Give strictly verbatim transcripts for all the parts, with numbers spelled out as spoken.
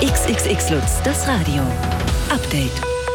X X X Lutz, das Radio. Update.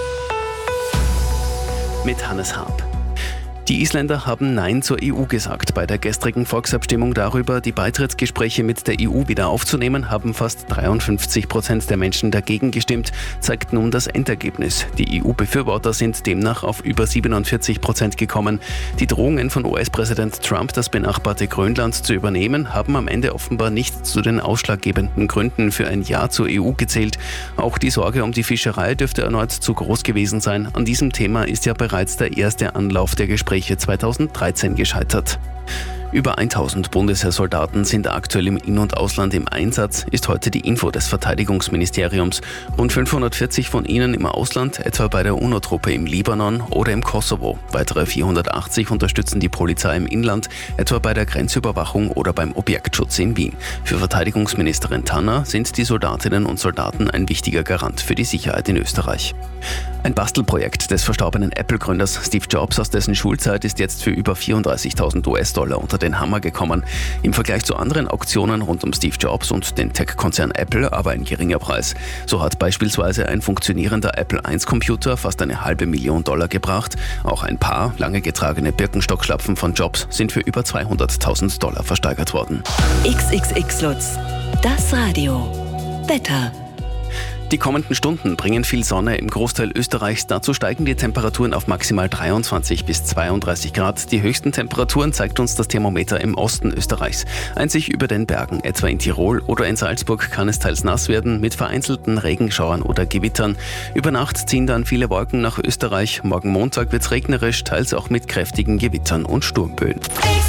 Mit Hannes Haab. Die Isländer haben Nein zur E U gesagt. Bei der gestrigen Volksabstimmung darüber, die Beitrittsgespräche mit der E U wieder aufzunehmen, haben fast dreiundfünfzig Prozent der Menschen dagegen gestimmt, zeigt nun das Endergebnis. Die E U-Befürworter sind demnach auf über siebenundvierzig Prozent gekommen. Die Drohungen von U S-Präsident Trump, das benachbarte Grönland zu übernehmen, haben am Ende offenbar nicht zu den ausschlaggebenden Gründen für ein Ja zur E U gezählt. Auch die Sorge um die Fischerei dürfte erneut zu groß gewesen sein. An diesem Thema ist ja bereits der erste Anlauf der Gespräche zweitausenddreizehn gescheitert. Über tausend Bundesheersoldaten sind aktuell im In- und Ausland im Einsatz, ist heute die Info des Verteidigungsministeriums. Rund fünfhundertvierzig von ihnen im Ausland, etwa bei der UNO-Truppe im Libanon oder im Kosovo. Weitere vierhundertachtzig unterstützen die Polizei im Inland, etwa bei der Grenzüberwachung oder beim Objektschutz in Wien. Für Verteidigungsministerin Tanner sind die Soldatinnen und Soldaten ein wichtiger Garant für die Sicherheit in Österreich. Ein Bastelprojekt des verstorbenen Apple-Gründers Steve Jobs aus dessen Schulzeit ist jetzt für über vierunddreißigtausend US-Dollar unter den Hammer gekommen. Im Vergleich zu anderen Auktionen rund um Steve Jobs und den Tech-Konzern Apple aber ein geringer Preis. So hat beispielsweise ein funktionierender Apple eins Computer fast eine halbe Million Dollar gebracht. Auch ein paar lange getragene Birkenstock-Schlapfen von Jobs sind für über zweihunderttausend Dollar versteigert worden. X X X Lutz, das Radio. Wetter. Die kommenden Stunden bringen viel Sonne im Großteil Österreichs. Dazu steigen die Temperaturen auf maximal dreiundzwanzig bis zweiunddreißig Grad. Die höchsten Temperaturen zeigt uns das Thermometer im Osten Österreichs. Einzig über den Bergen, etwa in Tirol oder in Salzburg, kann es teils nass werden mit vereinzelten Regenschauern oder Gewittern. Über Nacht ziehen dann viele Wolken nach Österreich. Morgen Montag wird es regnerisch, teils auch mit kräftigen Gewittern und Sturmböen.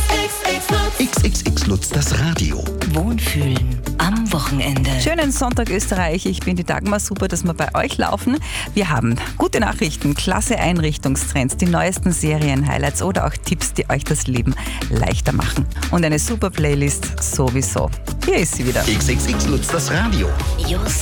X X X Lutz, das Radio. Wohnfühlen am Wochenende. Schönen Sonntag Österreich, ich bin die Dagmar, super, dass wir bei euch laufen. Wir haben gute Nachrichten, klasse Einrichtungstrends, die neuesten Serien-Highlights oder auch Tipps, die euch das Leben leichter machen. Und eine super Playlist sowieso. Hier ist sie wieder. X X X Lutz, das Radio. Just